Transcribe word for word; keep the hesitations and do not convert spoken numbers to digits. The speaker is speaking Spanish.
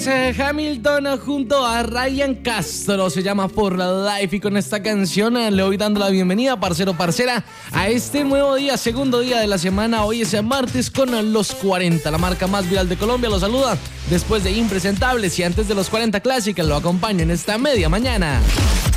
Lewis Hamilton junto a Ryan Castro, se llama For Life, y con esta canción le voy dando la bienvenida, parcero, parcera, a este nuevo día, segundo día de la semana. Hoy es martes con los cuarenta, la marca más viral de Colombia lo saluda después de Impresentables, y antes de los cuarenta Clásicas lo acompaño en esta media mañana.